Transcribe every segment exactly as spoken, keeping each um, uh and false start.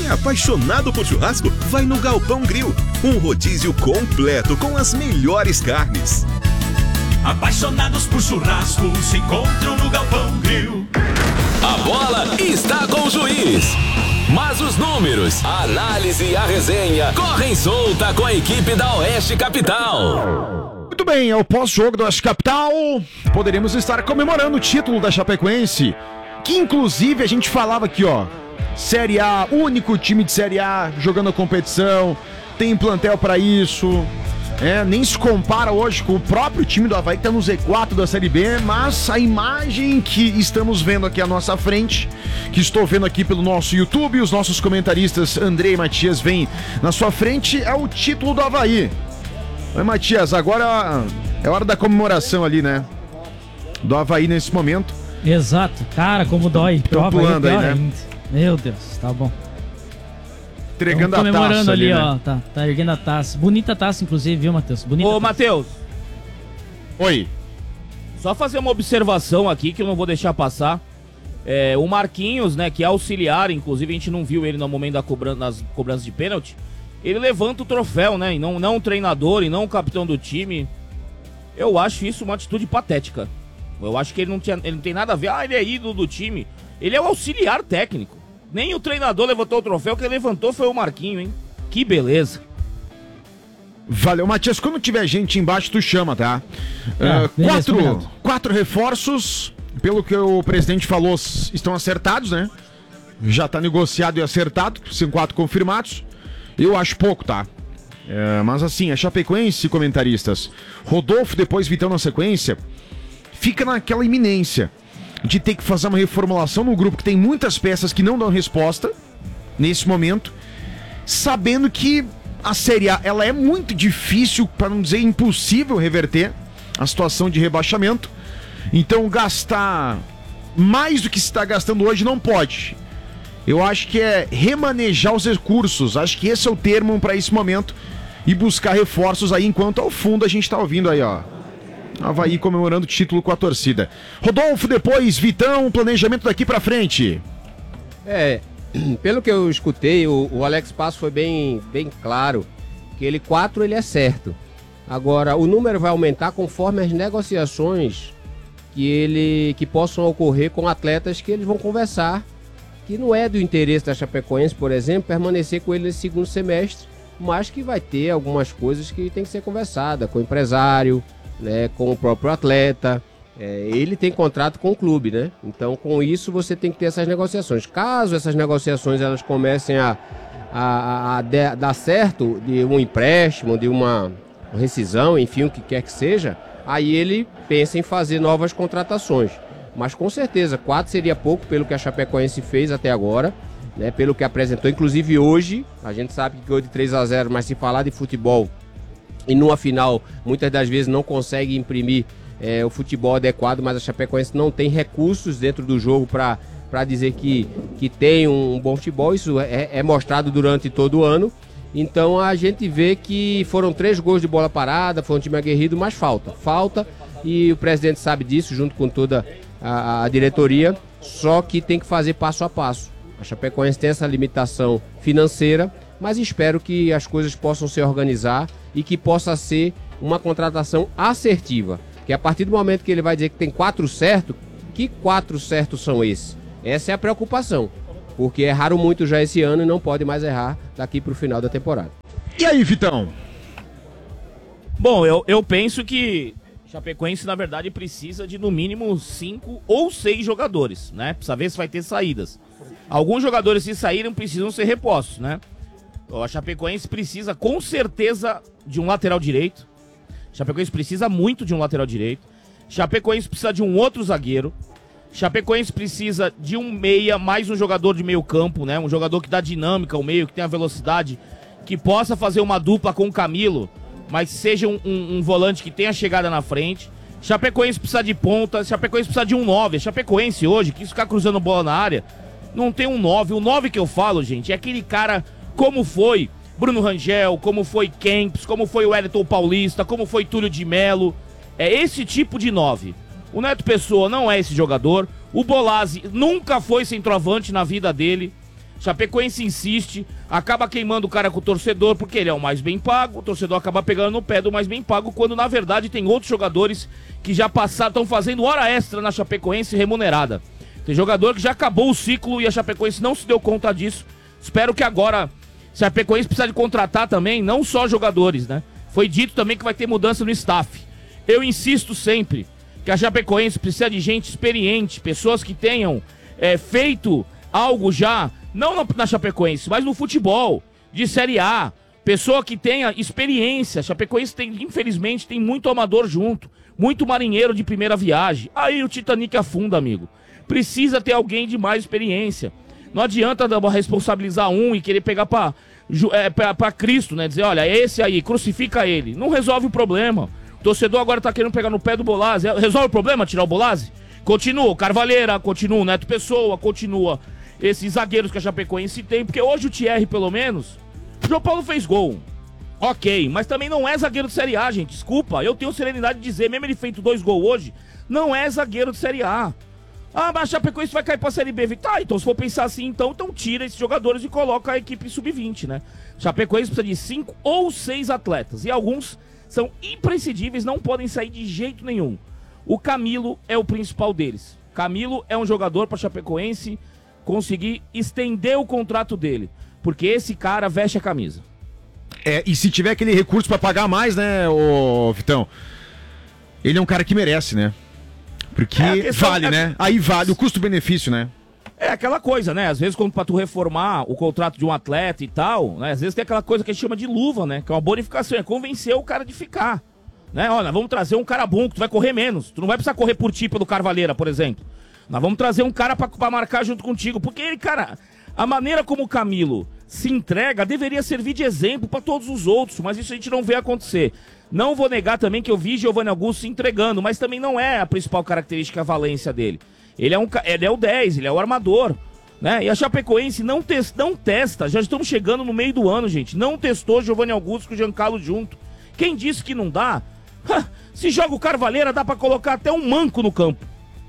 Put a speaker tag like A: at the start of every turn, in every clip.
A: apaixonado por churrasco? Vai no Galpão Grill. Um rodízio completo com as melhores carnes.
B: Apaixonados por churrasco se encontram no Galpão Grill.
C: A bola está com o juiz, mas os números, a análise e a resenha correm solta com a equipe da Oeste Capital.
D: Muito bem, é o pós-jogo da Oeste Capital. Poderíamos estar comemorando o título da Chapecoense, que inclusive a gente falava aqui, ó, Série A, único time de Série A jogando a competição, tem plantel pra isso. É, nem se compara hoje com o próprio time do Avaí que tá no Z quatro da Série B, mas a imagem que estamos vendo aqui à nossa frente, que estou vendo aqui pelo nosso YouTube, os nossos comentaristas André e Matias vêm na sua frente, é o título do Avaí. Oi, Matias, agora é hora da comemoração ali, né? Do Avaí nesse momento.
E: Exato, cara, como dói.
D: Estão pulando aí, né?
E: Ainda. Meu Deus, tá bom.
D: Entregando a taça
E: comemorando ali,
D: ali,
E: ó,
D: né?
E: tá, tá erguendo a taça. Bonita taça, inclusive, viu, Matheus? Bonita.
F: Ô, Matheus.
D: Oi.
F: Só fazer uma observação aqui que eu não vou deixar passar. É, o Marquinhos, né, que é auxiliar, inclusive a gente não viu ele no momento da cobrança, nas cobranças de pênalti. Ele levanta o troféu, né, e não, não o treinador, e não o capitão do time. Eu acho isso uma atitude patética. Eu acho que ele não, tinha, ele não tem nada a ver. Ah, ele é ídolo do time. Ele é o auxiliar técnico. Nem o treinador levantou o troféu, quem levantou foi o Marquinho, hein? Que beleza.
D: Valeu, Matias. Quando tiver gente embaixo, tu chama, tá?
E: É,
D: uh,
E: beleza,
D: quatro,
E: obrigado.
D: quatro reforços, pelo que o presidente falou, estão acertados, né? Já tá negociado e acertado, são quatro confirmados. Eu acho pouco, tá? É, mas assim, a Chapecoense, comentaristas, Rodolfo, depois Vitão na sequência, fica naquela iminência de ter que fazer uma reformulação no grupo que tem muitas peças que não dão resposta nesse momento, sabendo que a Série A ela é muito difícil, para não dizer impossível, reverter a situação de rebaixamento. Então gastar mais do que se está gastando hoje não pode. Eu acho que é remanejar os recursos, acho que esse é o termo para esse momento, e buscar reforços aí, enquanto ao fundo a gente está ouvindo aí, ó, Avaí comemorando o título com a torcida. Rodolfo, depois Vitão, planejamento daqui pra frente.
G: É, pelo que eu escutei, o, o Alex Passo foi bem, bem claro que ele quatro ele é certo. Agora, o número vai aumentar conforme as negociações que, ele, que possam ocorrer com atletas que eles vão conversar, que não é do interesse da Chapecoense, por exemplo, permanecer com ele nesse segundo semestre, mas que vai ter algumas coisas que tem que ser conversada com o empresário, né, com o próprio atleta. É, ele tem contrato com o clube, né? Então, com isso, você tem que ter essas negociações. Caso essas negociações elas comecem a, a, a, a de, dar certo de um empréstimo, de uma rescisão, enfim, o que quer que seja, aí ele pensa em fazer novas contratações. Mas, com certeza, quatro seria pouco pelo que a Chapecoense fez até agora, né, pelo que apresentou. Inclusive, hoje, a gente sabe que ganhou de três a zero, mas se falar de futebol e numa final, muitas das vezes não consegue imprimir é, o futebol adequado, mas a Chapecoense não tem recursos dentro do jogo para para dizer que, que tem um bom futebol. Isso é, é mostrado durante todo o ano. Então a gente vê que foram três gols de bola parada, foi um time aguerrido, mas falta, falta, e o presidente sabe disso, junto com toda a, a diretoria, só que tem que fazer passo a passo. A Chapecoense tem essa limitação financeira, mas espero que as coisas possam se organizar e que possa ser uma contratação assertiva. Que a partir do momento que ele vai dizer que tem quatro certos, que quatro certos são esses? Essa é a preocupação, porque erraram muito já esse ano e não pode mais errar daqui para o final da temporada.
D: E aí, Vitão?
F: Bom, eu, eu penso que Chapecoense, na verdade, precisa de no mínimo cinco ou seis jogadores, né? Precisa ver se vai ter saídas. Alguns jogadores, se saíram, precisam ser repostos, né? A Chapecoense precisa, com certeza, de um lateral direito. Chapecoense precisa muito de um lateral direito. Chapecoense precisa de um outro zagueiro. Chapecoense precisa de um meia, mais um jogador de meio campo, né? Um jogador que dá dinâmica ao meio, que tenha velocidade, que possa fazer uma dupla com o Camilo, mas seja um, um, um volante que tenha chegada na frente. Chapecoense precisa de ponta. Chapecoense precisa de um nove. A Chapecoense hoje, que ficar cruzando bola na área, não tem um nove. O nove que eu falo, gente, é aquele cara como foi Bruno Rangel, como foi Kempis, como foi o Wellington Paulista, como foi Túlio de Melo. É esse tipo de nove. O Neto Pessoa não é esse jogador. O Bolazzi nunca foi centroavante na vida dele. Chapecoense insiste, acaba queimando o cara com o torcedor, porque ele é o mais bem pago, o torcedor acaba pegando no pé do mais bem pago, quando na verdade tem outros jogadores que já passaram, estão fazendo hora extra na Chapecoense remunerada. Tem jogador que já acabou o ciclo e a Chapecoense não se deu conta disso. Espero que agora, se a Chapecoense precisar de contratar também, não só jogadores, né? Foi dito também que vai ter mudança no staff. Eu insisto sempre que a Chapecoense precisa de gente experiente, pessoas que tenham é, feito algo já, não na, na Chapecoense, mas no futebol, de Série A, pessoa que tenha experiência. A Chapecoense tem, infelizmente, tem muito amador junto, muito marinheiro de primeira viagem. Aí o Titanic afunda, amigo. Precisa ter alguém de mais experiência. Não adianta responsabilizar um e querer pegar pra, é, pra, pra Cristo, né? Dizer, olha, esse aí, crucifica ele. Não resolve o problema. O torcedor agora tá querendo pegar no pé do Bolazzi. Resolve o problema, tirar o Bolazzi? Continua o Carvalheira, continua o Neto Pessoa, continua esses zagueiros que a Chapecoense tem, porque hoje o Thierry, pelo menos, o João Paulo fez gol. Ok, mas também não é zagueiro de Série A, gente. Desculpa, eu tenho serenidade de dizer, mesmo ele feito dois gols hoje, não é zagueiro de Série A. Ah, mas a Chapecoense vai cair pra Série B. Tá, então se for pensar assim, então, então tira esses jogadores e coloca a equipe sub vinte, né? Chapecoense precisa de cinco ou seis atletas, e alguns são imprescindíveis, não podem sair de jeito nenhum. O Camilo é o principal deles. Camilo é um jogador pra Chapecoense conseguir estender o contrato dele, porque esse cara veste a camisa.
D: É, e se tiver aquele recurso pra pagar mais, né, ô Vitão? Ele é um cara que merece, né? Porque é, questão, vale, é... né? Aí vale o custo-benefício, né?
F: É aquela coisa, né? Às vezes, quando pra tu reformar o contrato de um atleta e tal, né? Às vezes tem aquela coisa que a gente chama de luva, né? Que é uma bonificação, é convencer o cara de ficar. Né? Olha, vamos trazer um cara bom que tu vai correr menos. Tu não vai precisar correr por ti pelo Carvalheira, por exemplo. Nós vamos trazer um cara pra, pra marcar junto contigo. Porque ele, cara, a maneira como o Camilo se entrega deveria servir de exemplo pra todos os outros, mas isso a gente não vê acontecer. Não vou negar também que eu vi Giovanni Augusto se entregando, mas também não é a principal característica, a valência dele. Ele é, um, ele é o dez, ele é o armador, né? E a Chapecoense não, te, não testa, já estamos chegando no meio do ano, gente. Não testou Giovanni Augusto com o Giancarlo junto. Quem disse que não dá? Se joga o Carvalheira, dá pra colocar até um manco no campo.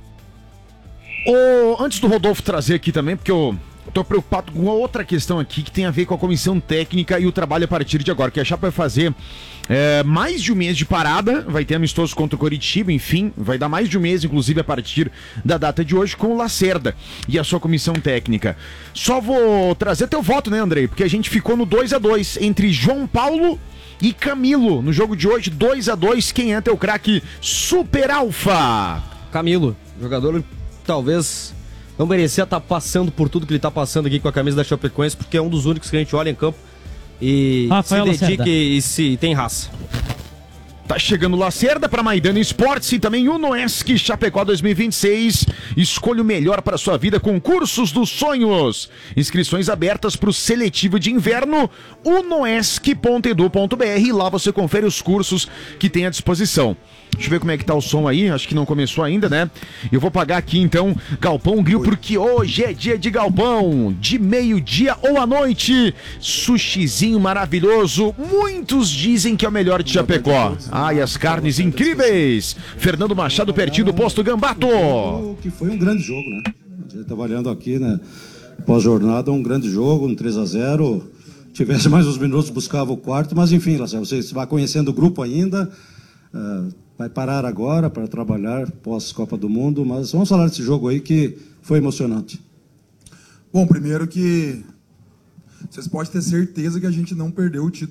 D: Ô, antes do Rodolfo trazer aqui também, porque eu tô preocupado com uma outra questão aqui que tem a ver com a comissão técnica e o trabalho a partir de agora, que a Chape vai fazer é, mais de um mês de parada, vai ter amistoso contra o Coritiba, enfim, vai dar mais de um mês, inclusive, a partir da data de hoje, com o Lacerda e a sua comissão técnica. Só vou trazer teu voto, né, Andrei? Porque a gente ficou no dois a dois entre João Paulo e Camilo. No jogo de hoje, dois a dois, quem é teu craque super alfa?
H: Camilo, jogador talvez não merecia estar passando por tudo que ele está passando aqui com a camisa da Chapecoense, porque é um dos únicos que a gente olha em campo e Rafael se dedica e, e se tem raça.
D: Tá chegando Lacerda para Maidana Esportes e também Unoesc Chapecó dois mil e vinte e seis. Escolha o melhor para sua vida com cursos dos sonhos. Inscrições abertas para o seletivo de inverno unoesc ponto edu ponto br. Lá você confere os cursos que tem à disposição. Deixa eu ver como é que tá o som aí, acho que não começou ainda, né? Eu vou pagar aqui então Galpão Grill, porque hoje é dia de galpão, de meio-dia ou à noite, sushizinho maravilhoso, muitos dizem que é o melhor de Chapecó. Ai, as carnes incríveis! Fernando Machado, pertinho do posto Gambato.
I: Que foi um grande jogo, né? A gente tá olhando aqui, né? Pós-jornada, um grande jogo, um três a zero. Tivesse mais uns minutos, buscava o quarto, mas enfim, você vai conhecendo o grupo ainda. Uh, vai parar agora para trabalhar pós-Copa do Mundo, mas vamos falar desse jogo aí que foi emocionante.
J: Bom, primeiro que vocês podem ter certeza que a gente não perdeu o título.